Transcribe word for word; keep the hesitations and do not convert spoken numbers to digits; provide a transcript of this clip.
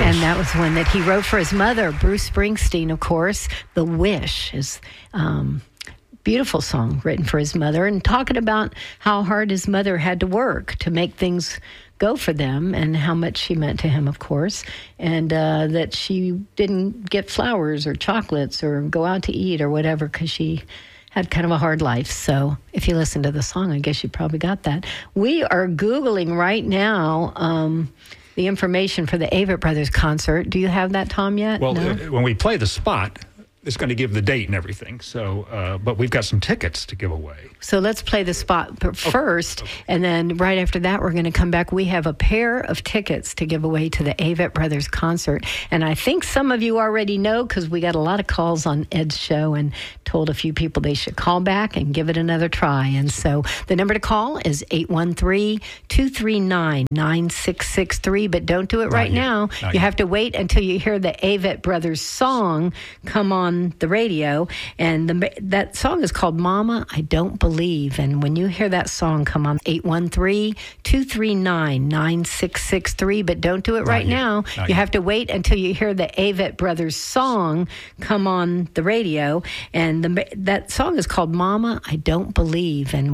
And that was one that he wrote for his mother, Bruce Springsteen, of course. The Wish is um beautiful song written for his mother, and talking about how hard his mother had to work to make things go for them, and how much she meant to him, of course, and uh, that she didn't get flowers or chocolates or go out to eat or whatever because she had kind of a hard life. So if you listen to the song, I guess you probably got that. We are Googling right now um, the information for the Avett Brothers concert. Do you have that, Tom, yet? Well, No? uh, when we play the spot, it's going to give the date and everything. So, uh, but we've got some tickets to give away. So let's play the spot first, okay. And then right after that, we're going to come back. We have a pair of tickets to give away to the Avett Brothers concert. And I think some of you already know, because we got a lot of calls on Ed's show and told a few people they should call back and give it another try. And so the number to call is eight one three, two three nine, nine six six three. But don't do it right now. Not you yet. have to wait until you hear the Avett Brothers song come on the radio. And the, that song is called Mama, I Don't Believe. And when you hear that song come on, eight one three, two three nine, nine six six three. But don't do it Not right yet. now. Not you yet. have to wait until you hear the Avett Brothers song come on the radio. And the, that song is called Mama, I Don't Believe. And